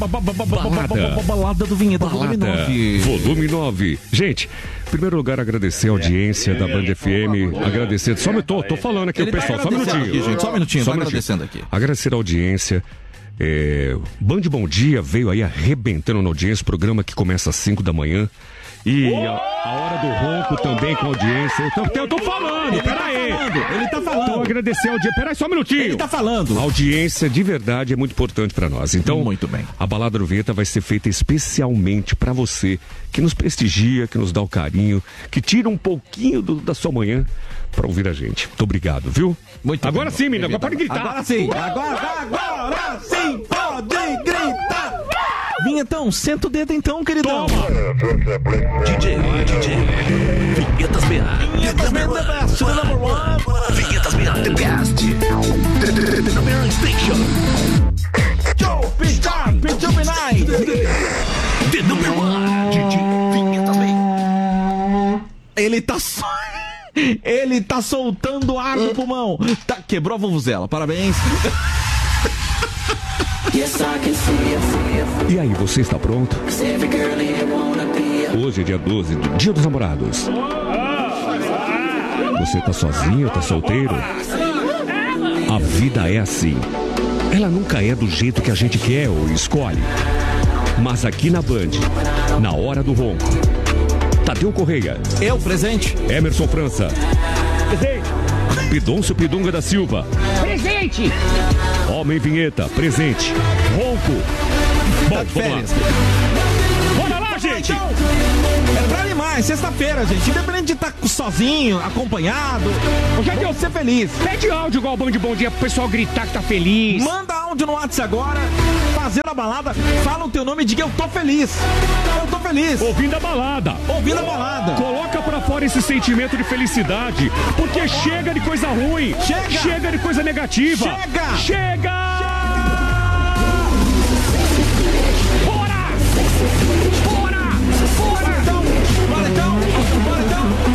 Balada do Vinheta, volume 9. Volume 9. Gente, em primeiro lugar, agradecer a audiência da Band FM. Agradecer. Tô falando aqui, o pessoal. Só um minutinho. Aqui, gente, só um minutinho, Só tô um agradecendo aqui. Agradecer a audiência. Band Bom Dia veio aí arrebentando na audiência. Programa que começa às 5 da manhã. E a hora do ronco também com a audiência. Eu tô falando, peraí. Ele tá falando. Então agradecer a audiência. Peraí, só um minutinho. Ele tá falando. A audiência de verdade é muito importante pra nós. Então, muito bem. A Balada do Vinheta vai ser feita especialmente pra você, que nos prestigia, que nos dá o carinho, que tira um pouquinho da sua manhã pra ouvir a gente. Muito obrigado, viu? Muito agora bem, sim, menina, agora pode gritar. Agora sim, agora sim, pode gritar. Vinhetão, senta o dedo então, queridão. DJ, Vinhetas BA. Vinhetas BA, the best, the number one. Vinhetas BA, the best. The number one station. Joe, Pinchupinai. The number one. DJ, Vinhetas BA. Ele tá soltando ar no pulmão. Quebrou a vuvuzela, parabéns. E aí, você está pronto? Hoje é dia 12, Dia dos Namorados. Você tá sozinho, tá solteiro? A vida é assim. Ela nunca é do jeito que a gente quer ou escolhe. Mas aqui na Band, na hora do ronco, Tadeu Correia. Eu, presente. Emerson França. Presente. Pidoncio Pidunga da Silva. Presente. Homem Vinheta, presente. Ronco. Bom, vamos lá. Bora lá, gente. Então, é pra animar, sexta-feira, gente. Independente de estar sozinho, acompanhado, vamos ser feliz. Pede áudio igual o Band Bom Dia pro pessoal gritar que tá feliz. Manda áudio no WhatsApp agora, fazendo a balada, fala o teu nome e diga eu tô feliz. Eu tô feliz. Ouvindo a balada. Ouvindo a balada. Coloca pra fora esse sentimento de felicidade, porque chega de coisa ruim. Chega de coisa negativa. Chega.